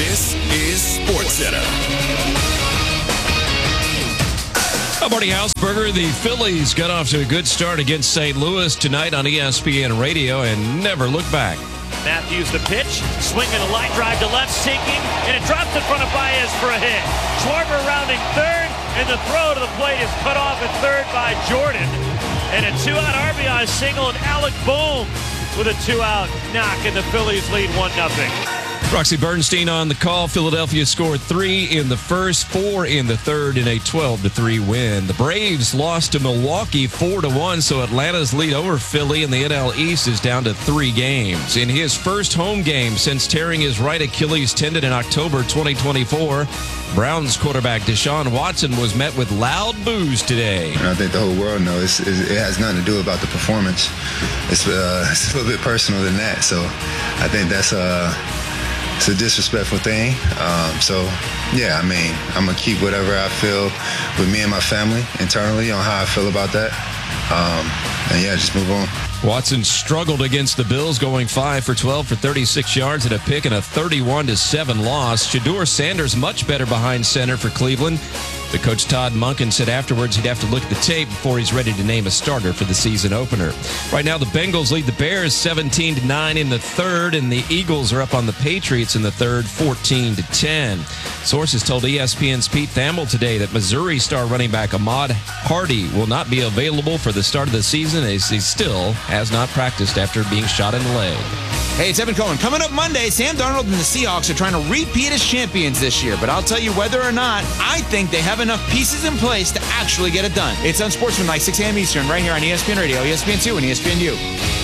This is SportsCenter. Marty Hausberger. The Phillies got off to a good start against St. Louis tonight on ESPN Radio and never looked back. Matthews the pitch, swinging a line drive to left, sinking, and it drops in front of Baez for a hit. Schwarber rounding third, and the throw to the plate is cut off at third by Jordan. And a two-out RBI single, and Alec Bohm with a two-out knock, and the Phillies lead 1-0. Roxy Bernstein on the call. Philadelphia scored 3 in the first, 4 in the third in a 12-3 win. The Braves lost to Milwaukee 4-1, so Atlanta's lead over Philly in the NL East is down to 3 games. In his first home game since tearing his right Achilles tendon in October 2024, Browns quarterback Deshaun Watson was met with loud boos today. I think the whole world knows it has nothing to do about the performance. It's a little bit personal than that, so I think that's it's a disrespectful thing. Yeah, I mean, I'm going to keep whatever I feel with me and my family internally on how I feel about that. And yeah, just move on. Watson struggled against the Bills, going 5 for 12 for 36 yards and a pick in a 31-7 loss. Shedeur Sanders much better behind center for Cleveland. The coach Todd Monken said afterwards he'd have to look at the tape before he's ready to name a starter for the season opener. Right now, the Bengals lead the Bears 17-9 in the third, and the Eagles are up on the Patriots in the third 14-10. Sources told ESPN's Pete Thamel today that Missouri star running back Ahmad Hardy will not be available for the start of the season as he still has not practiced after being shot in the leg. Hey, it's Evan Cohen. Coming up Monday, Sam Darnold and the Seahawks are trying to repeat as champions this year. But I'll tell you whether or not, I think they have enough pieces in place to actually get it done. It's Unsportsmanlike, 6 a.m. Eastern, right here on ESPN Radio, ESPN2, and ESPNU.